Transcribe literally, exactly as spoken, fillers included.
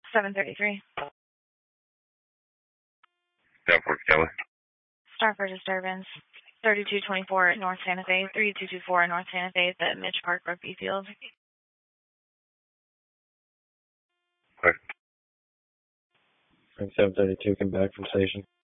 seven thirty-three. ten four Kelly. Star for disturbance. thirty-two twenty-four North Santa Fe, thirty-two twenty-four North Santa Fe at the Mitch Park Rugby Field. Okay. seven thirty-two, come back from station.